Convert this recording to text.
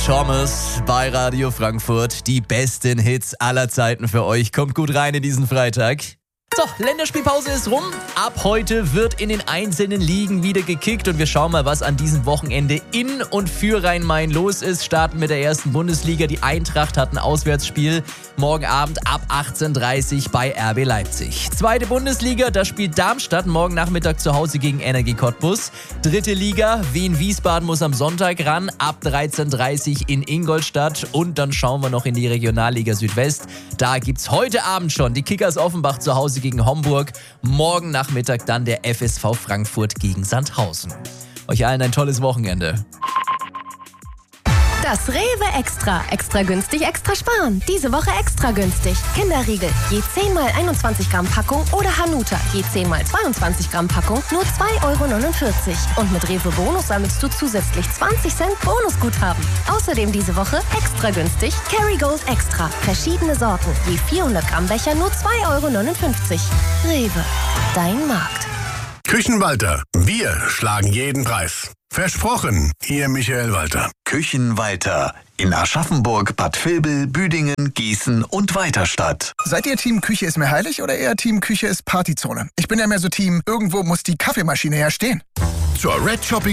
Thomas bei Radio Frankfurt. Die besten Hits aller Zeiten für euch. Kommt gut rein in diesen Freitag. So, Länderspielpause ist rum. Ab heute wird in den einzelnen Ligen wieder gekickt und wir schauen mal, was an diesem Wochenende in und für Rhein-Main los ist. Starten mit der ersten Bundesliga. Die Eintracht hat ein Auswärtsspiel morgen Abend ab 18:30 bei RB Leipzig. Zweite Bundesliga, da spielt Darmstadt morgen Nachmittag zu Hause gegen Energie Cottbus. Dritte Liga, Wien-Wiesbaden muss am Sonntag ran, ab 13:30 in Ingolstadt. Und dann schauen wir noch in die Regionalliga Südwest. Da gibt's heute Abend schon die Kickers Offenbach zu Hause gegen Homburg. Morgen Nachmittag dann der FSV Frankfurt gegen Sandhausen. Euch allen ein tolles Wochenende. Das Rewe Extra. Extra günstig, extra sparen. Diese Woche extra günstig. Kinderriegel, je 10 mal 21 Gramm Packung oder Hanuta, je 10 mal 22 Gramm Packung, nur 2,49 €. Und mit Rewe Bonus sammelst du zusätzlich 20 Cent Bonusguthaben. Außerdem diese Woche extra günstig Kerrygold Extra. Verschiedene Sorten, je 400 Gramm Becher, nur 2,59 €. Rewe, dein Markt. Küchenwalter, wir schlagen jeden Preis. Versprochen, Ihr Michael Walter. Küchenwalter in Aschaffenburg, Bad Vilbel, Büdingen, Gießen und Weiterstadt. Seid ihr Team Küche ist mir heilig oder eher Team Küche ist Partyzone? Ich bin ja mehr so Team, irgendwo muss die Kaffeemaschine ja stehen. Zur Red Shopping